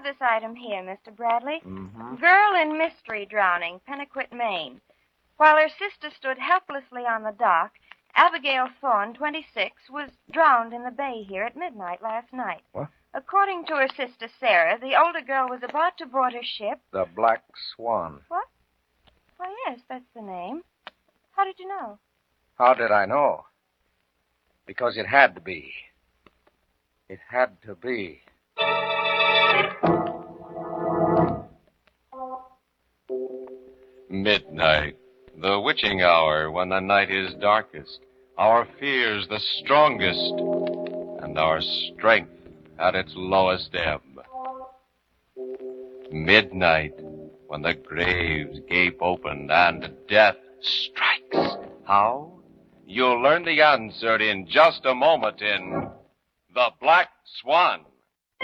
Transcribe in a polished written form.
this item here, Mr. Bradley. Mm-hmm. Girl in mystery drowning, Pennaquit, Maine. While her sister stood helplessly on the dock, Abigail Thorne, 26, was drowned in the bay here at midnight last night. What? According to her sister Sarah, the older girl was about to board her ship. The Black Swan. What? Why, yes, that's the name. How did you know? How did I know? Because it had to be. It had to be. Midnight, the witching hour when the night is darkest, our fears the strongest, and our strength at its lowest ebb. Midnight, when the graves gape open and death strikes. How? You'll learn the answer in just a moment in The Black Swan.